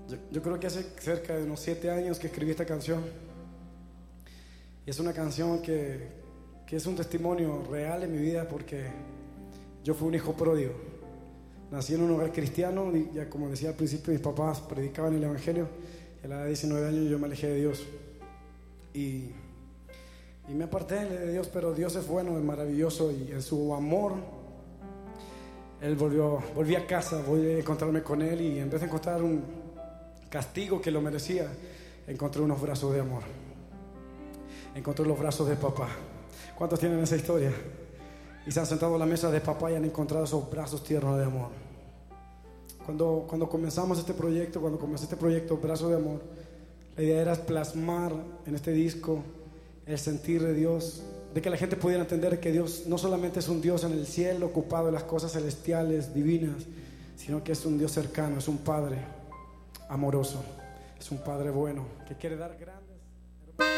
Yo creo que hace cerca de unos 7 años que escribí esta canción. Y es una canción que es un testimonio real en mi vida, porque yo fui un hijo pródigo. Nací en un hogar cristiano y, ya como decía al principio, mis papás predicaban el evangelio. A la edad de 19 años yo me alejé de Dios y me aparté de Dios, pero Dios es bueno, es maravilloso, y en su amor Él volví a casa, volví a encontrarme con Él, y en vez de encontrar un castigo que lo merecía, encontré unos brazos de amor. Encontré los brazos de papá. ¿Cuántos tienen esa historia? Y se han sentado a la mesa de papá y han encontrado esos brazos tiernos de amor. Cuando comenzamos este proyecto, cuando comencé este proyecto, Brazos de Amor, la idea era plasmar en este disco el sentir de Dios, de que la gente pudiera entender que Dios no solamente es un Dios en el cielo, ocupado en las cosas celestiales, divinas, sino que es un Dios cercano, es un Padre amoroso, es un Padre bueno, que quiere dar grande.